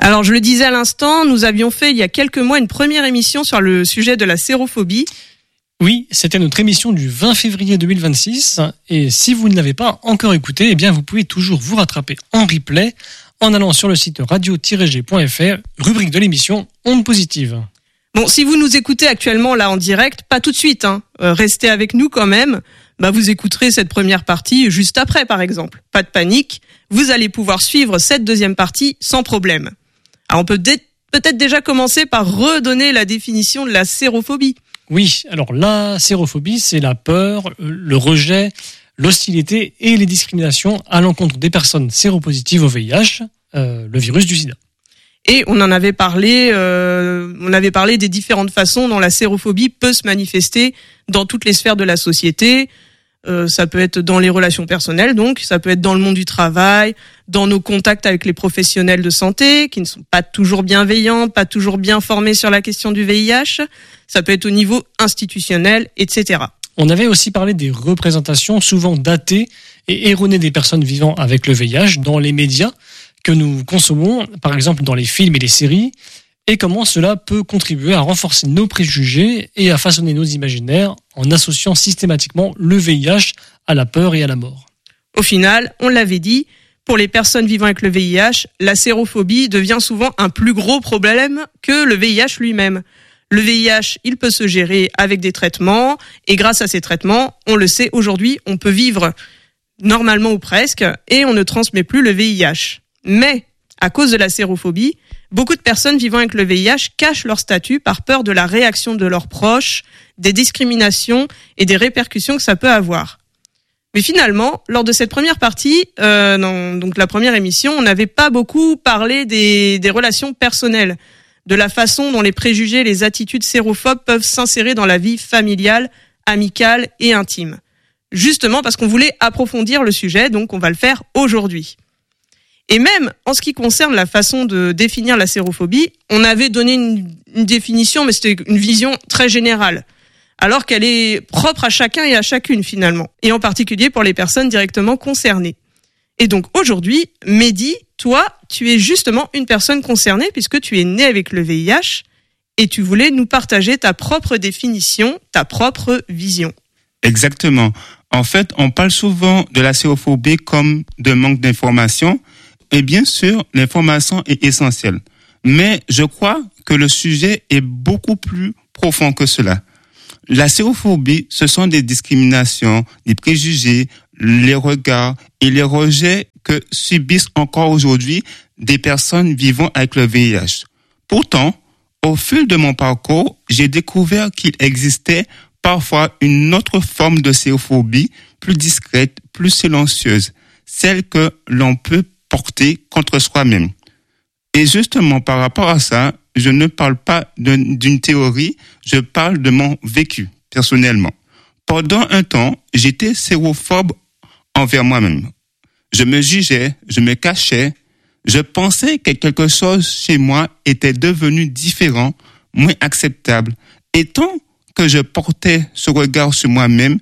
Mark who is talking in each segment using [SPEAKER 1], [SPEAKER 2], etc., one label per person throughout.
[SPEAKER 1] Alors, je le disais à l'instant, nous avions fait il y a quelques mois une première émission sur le sujet de la sérophobie.
[SPEAKER 2] Oui, c'était notre émission du 20 février 2026. Et si vous ne l'avez pas encore écoutée, eh bien, vous pouvez toujours vous rattraper en replay en allant sur le site radio-g.fr, rubrique de l'émission Ondes positives.
[SPEAKER 1] Bon, si vous nous écoutez actuellement là en direct, pas tout de suite, restez avec nous quand même. Vous écouterez cette première partie juste après, par exemple. Pas de panique, vous allez pouvoir suivre cette deuxième partie sans problème. Alors, on peut peut-être déjà commencer par redonner la définition de la sérophobie.
[SPEAKER 2] Oui, alors la sérophobie, c'est la peur, le rejet, l'hostilité et les discriminations à l'encontre des personnes séropositives au VIH, le virus du sida.
[SPEAKER 1] Et on avait parlé des différentes façons dont la sérophobie peut se manifester dans toutes les sphères de la société. Ça peut être dans les relations personnelles, donc ça peut être dans le monde du travail, dans nos contacts avec les professionnels de santé qui ne sont pas toujours bienveillants, pas toujours bien formés sur la question du VIH. Ça peut être au niveau institutionnel, etc.
[SPEAKER 2] On avait aussi parlé des représentations souvent datées et erronées des personnes vivant avec le VIH dans les médias que nous consommons, par exemple dans les films et les séries, et comment cela peut contribuer à renforcer nos préjugés et à façonner nos imaginaires en associant systématiquement le VIH à la peur et à la mort.
[SPEAKER 1] Au final, on l'avait dit, pour les personnes vivant avec le VIH, la sérophobie devient souvent un plus gros problème que le VIH lui-même. Le VIH, il peut se gérer avec des traitements, et grâce à ces traitements, on le sait aujourd'hui, on peut vivre normalement ou presque, et on ne transmet plus le VIH. Mais, à cause de la sérophobie, beaucoup de personnes vivant avec le VIH cachent leur statut par peur de la réaction de leurs proches, des discriminations et des répercussions que ça peut avoir. Mais finalement, lors de cette première partie, donc la première émission, on n'avait pas beaucoup parlé des relations personnelles, de la façon dont les préjugés et les attitudes sérophobes peuvent s'insérer dans la vie familiale, amicale et intime. Justement parce qu'on voulait approfondir le sujet, donc on va le faire aujourd'hui. Et même en ce qui concerne la façon de définir la sérophobie, on avait donné une définition, mais c'était une vision très générale, alors qu'elle est propre à chacun et à chacune finalement, et en particulier pour les personnes directement concernées. Et donc aujourd'hui, Mehdi, toi, tu es justement une personne concernée puisque tu es né avec le VIH et tu voulais nous partager ta propre définition, ta propre vision.
[SPEAKER 3] Exactement. En fait, on parle souvent de la sérophobie comme de manque d'information. Et bien sûr, l'information est essentielle. Mais je crois que le sujet est beaucoup plus profond que cela. La sérophobie, ce sont des discriminations, des préjugés, les regards et les rejets que subissent encore aujourd'hui des personnes vivant avec le VIH. Pourtant, au fil de mon parcours, j'ai découvert qu'il existait parfois une autre forme de sérophobie, plus discrète, plus silencieuse, celle que l'on peut porter contre soi-même. Et justement, par rapport à ça, je ne parle pas d'une théorie, je parle de mon vécu, personnellement. Pendant un temps, j'étais sérophobe envers moi-même. Je me jugeais, je me cachais, je pensais que quelque chose chez moi était devenu différent, moins acceptable. Et tant que je portais ce regard sur moi-même,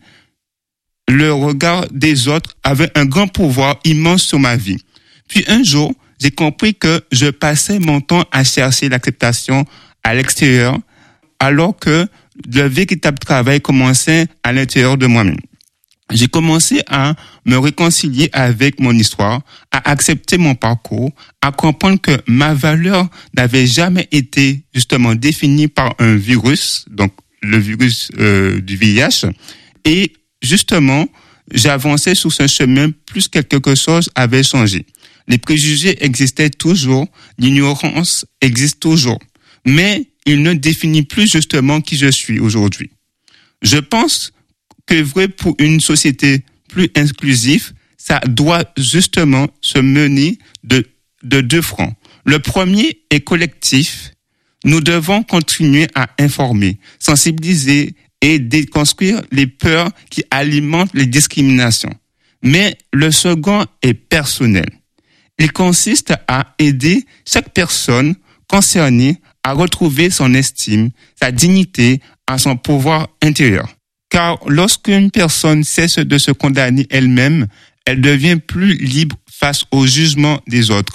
[SPEAKER 3] le regard des autres avait un grand pouvoir immense sur ma vie. Puis un jour, j'ai compris que je passais mon temps à chercher l'acceptation à l'extérieur, alors que le véritable travail commençait à l'intérieur de moi-même. J'ai commencé à me réconcilier avec mon histoire, à accepter mon parcours, à comprendre que ma valeur n'avait jamais été justement définie par un virus, donc le virus du VIH, et justement, j'avançais sur ce chemin plus que quelque chose avait changé. Les préjugés existaient toujours, l'ignorance existe toujours, mais il ne définit plus justement qui je suis aujourd'hui. Je pense que vrai pour une société plus inclusive, ça doit justement se mener de deux fronts. Le premier est collectif. Nous devons continuer à informer, sensibiliser et déconstruire les peurs qui alimentent les discriminations. Mais le second est personnel. Il consiste à aider chaque personne concernée à retrouver son estime, sa dignité, à son pouvoir intérieur. Car lorsqu'une personne cesse de se condamner elle-même, elle devient plus libre face au jugement des autres.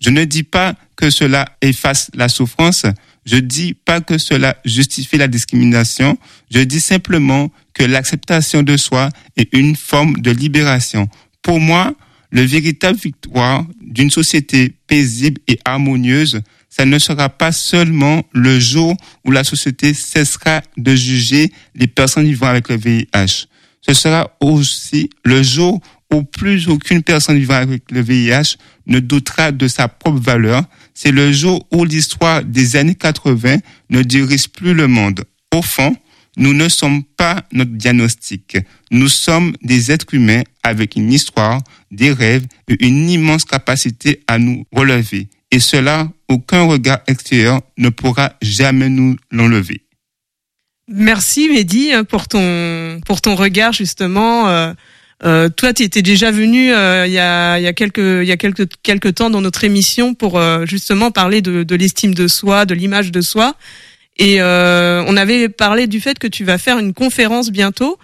[SPEAKER 3] Je ne dis pas que cela efface la souffrance. Je dis pas que cela justifie la discrimination. Je dis simplement que l'acceptation de soi est une forme de libération. Pour moi, le véritable victoire d'une société paisible et harmonieuse, ça ne sera pas seulement le jour où la société cessera de juger les personnes vivant avec le VIH. Ce sera aussi le jour où plus aucune personne vivant avec le VIH ne doutera de sa propre valeur. C'est le jour où l'histoire des années 80 ne dirige plus le monde. Au fond, nous ne sommes pas notre diagnostic. Nous sommes des êtres humains avec une histoire, des rêves et une immense capacité à nous relever. Et cela, aucun regard extérieur ne pourra jamais nous l'enlever.
[SPEAKER 1] Merci Mehdi pour ton regard justement. Toi, tu étais déjà venu il y a quelques temps dans notre émission pour justement parler de l'estime de soi, de l'image de soi. Et on avait parlé du fait que tu vas faire une conférence bientôt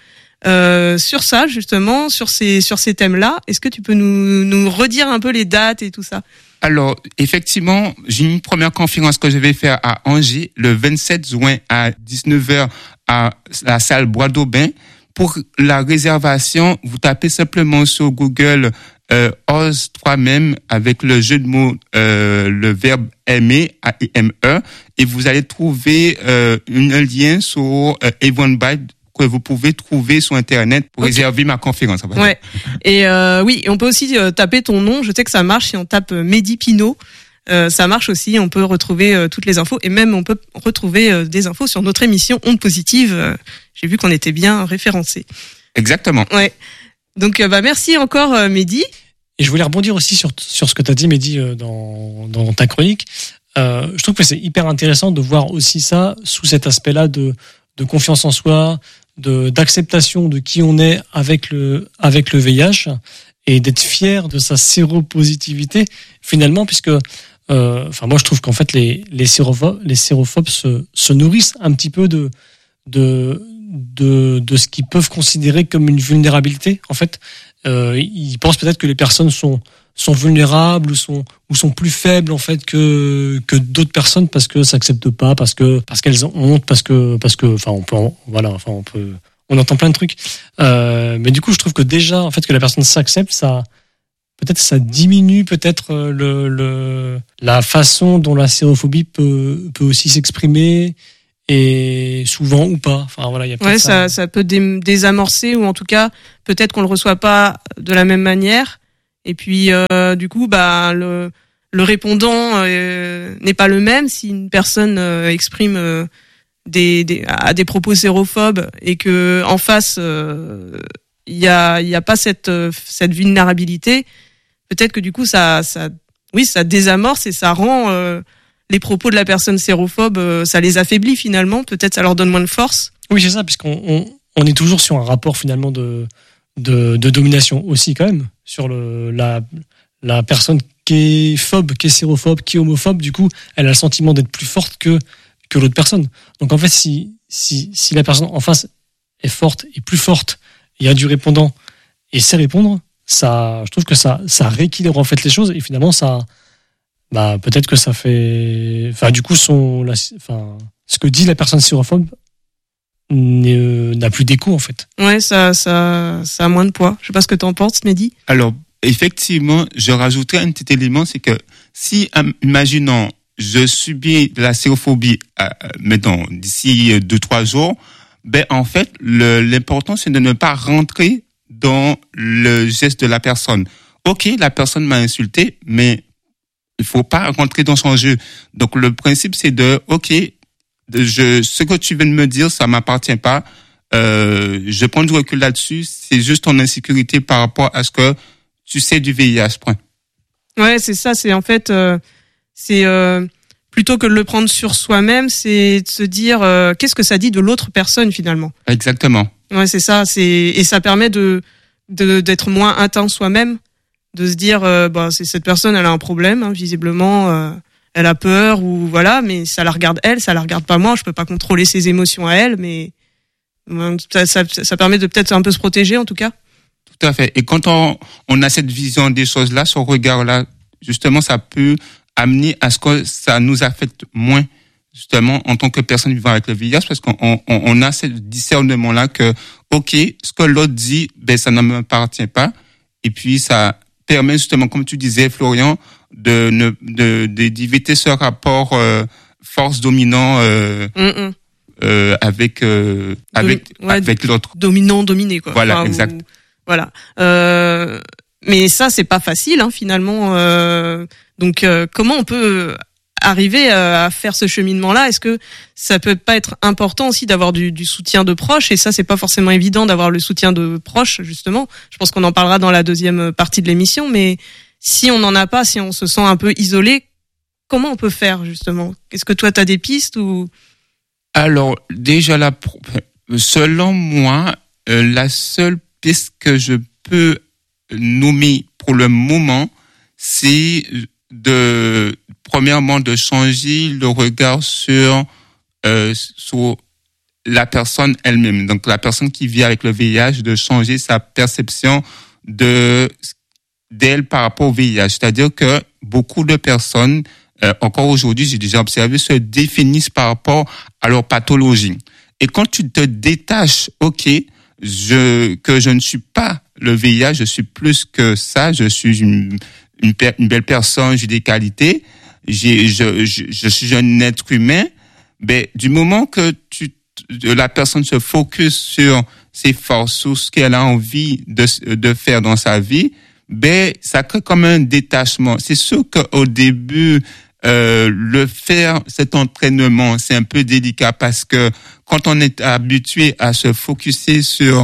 [SPEAKER 1] sur ça justement, sur ces thèmes-là. Est-ce que tu peux nous redire un peu les dates et tout ça?
[SPEAKER 3] Alors, effectivement, j'ai une première conférence que je vais faire à Angers le 27 juin à 19h à la salle Bois d'Aubin. Pour la réservation, vous tapez simplement sur Google Ose toi-même avec le jeu de mots, le verbe aimer, A-I-M-E, et vous allez trouver un lien sur Eventbrite que vous pouvez trouver sur Internet pour réserver ma conférence.
[SPEAKER 1] Ouais. Et oui, on peut aussi taper ton nom. Je sais que ça marche si on tape Mehdi Pinot. Ça marche aussi. On peut retrouver toutes les infos et même on peut retrouver des infos sur notre émission Ondes Positives. J'ai vu qu'on était bien référencés.
[SPEAKER 3] Exactement.
[SPEAKER 1] Ouais. Donc merci encore Mehdi.
[SPEAKER 2] Et je voulais rebondir aussi sur ce que tu as dit Mehdi dans ta chronique. Je trouve que c'est hyper intéressant de voir aussi ça sous cet aspect-là de confiance en soi, d'acceptation de qui on est avec le VIH et d'être fier de sa séropositivité finalement, puisque moi je trouve qu'en fait les sérophobes se nourrissent un petit peu de ce qu'ils peuvent considérer comme une vulnérabilité. En fait, ils pensent peut-être que les personnes sont vulnérables ou sont plus faibles en fait que d'autres personnes parce que ça s'accepte pas, parce qu'elles ont honte, parce que on entend plein de trucs. Mais du coup, je trouve que déjà en fait que la personne s'accepte, ça diminue peut-être la façon dont la sérophobie peut aussi s'exprimer. Et souvent ou pas. Enfin voilà, il y a peut-être
[SPEAKER 1] ça peut désamorcer ou en tout cas peut-être qu'on le reçoit pas de la même manière. Et puis du coup le répondant n'est pas le même si une personne exprime des propos sérophobes et que en face il y a pas cette vulnérabilité. Peut-être que du coup ça désamorce et ça rend les propos de la personne sérophobe, ça les affaiblit finalement. Peut-être ça leur donne moins de force.
[SPEAKER 2] Oui, c'est ça, puisqu'on est toujours sur un rapport finalement de domination aussi quand même sur la personne qui est phobe, qui est sérophobe, qui est homophobe. Du coup, elle a le sentiment d'être plus forte que l'autre personne. Donc en fait, si la personne en face est forte et plus forte, il y a du répondant et sait répondre, ça, je trouve que ça rééquilibre en fait les choses et finalement ça. Peut-être que ça fait, du coup, ce que dit la personne sérophobe n'a plus d'écho, en fait.
[SPEAKER 1] Ouais, ça a moins de poids. Je sais pas ce que t'en penses, Mehdi.
[SPEAKER 3] Alors, effectivement, je rajouterais un petit élément, c'est que si, imaginons, je subis de la sérophobie, mettons, d'ici 2-3 jours, en fait, l'important, c'est de ne pas rentrer dans le geste de la personne. Ok, la personne m'a insulté, mais il faut pas rentrer dans son jeu. Donc, le principe, c'est ce que tu viens de me dire, ça m'appartient pas. Je prends du recul là-dessus. C'est juste ton insécurité par rapport à ce que tu sais du VIH, point.
[SPEAKER 1] Ouais, c'est ça. C'est en fait, plutôt que de le prendre sur soi-même, c'est de se dire, qu'est-ce que ça dit de l'autre personne, finalement.
[SPEAKER 3] Exactement.
[SPEAKER 1] Ouais, c'est ça. Et ça permet d'être moins atteint soi-même. De se dire c'est cette personne, elle a un problème, hein, visiblement elle a peur ou voilà, mais ça la regarde elle, ça la regarde pas moi, je peux pas contrôler ses émotions à elle, mais ça permet de peut-être un peu se protéger en tout cas.
[SPEAKER 3] Tout à fait. Et quand on a cette vision des choses là, ce regard là justement, ça peut amener à ce que ça nous affecte moins, justement, en tant que personne vivant avec le VIH, parce qu'on a ce discernement-là que, OK, ce que l'autre dit, ça ne m'appartient pas. Et puis, ça permet justement, comme tu disais, Florian, d'éviter ce rapport force dominant avec l'autre.
[SPEAKER 1] Dominant, dominé, quoi.
[SPEAKER 3] Voilà, exact.
[SPEAKER 1] Voilà. Mais ça, c'est pas facile, hein, finalement. Donc, comment on peut arriver à faire ce cheminement-là? Est-ce que ça peut pas être important aussi d'avoir du soutien de proches? Et ça, c'est pas forcément évident d'avoir le soutien de proches, justement. Je pense qu'on en parlera dans la deuxième partie de l'émission. Mais si on n'en a pas, si on se sent un peu isolé, comment on peut faire, justement? Est-ce que toi, t'as des pistes ou?
[SPEAKER 3] Alors, déjà, selon moi, la seule piste que je peux nommer pour le moment, c'est premièrement, de changer le regard sur la personne elle-même. Donc, la personne qui vit avec le VIH, de changer sa perception d'elle par rapport au VIH. C'est-à-dire que beaucoup de personnes, encore aujourd'hui, j'ai déjà observé, se définissent par rapport à leur pathologie. Et quand tu te détaches, que je ne suis pas le VIH, je suis plus que ça, je suis une belle personne, j'ai des qualités, je suis un être humain, du moment que la personne se focus sur ses forces, sur ce qu'elle a envie de faire dans sa vie, ça crée comme un détachement. C'est sûr qu'au début, cet entraînement, c'est un peu délicat parce que quand on est habitué à se focuser sur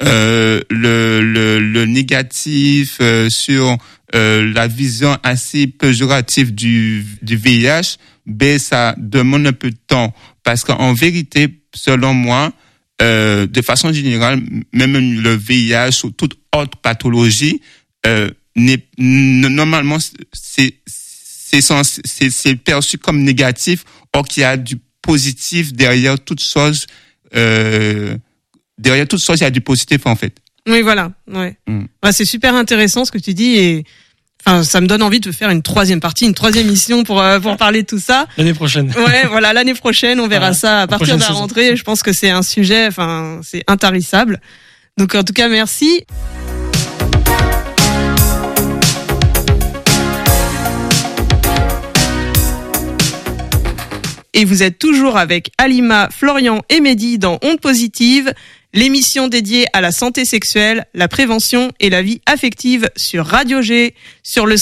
[SPEAKER 3] le négatif, sur la vision assez péjorative du VIH, ça demande un peu de temps parce qu'en vérité, selon moi, de façon générale, même le VIH ou toute autre pathologie, normalement c'est perçu comme négatif, or qu'il y a du positif derrière toute chose. Derrière toute chose, il y a du positif en fait.
[SPEAKER 1] Oui, voilà. Ouais. C'est super intéressant ce que tu dis et ça me donne envie de faire une troisième émission pour parler de tout ça.
[SPEAKER 2] L'année prochaine.
[SPEAKER 1] Ouais, voilà, l'année prochaine, on verra ça à partir de la rentrée. Je pense que c'est un sujet, c'est intarissable. Donc en tout cas, merci. Et vous êtes toujours avec Halima, Florian et Mehdi dans Ondes Positives, l'émission dédiée à la santé sexuelle, la prévention et la vie affective sur Radio G, sur le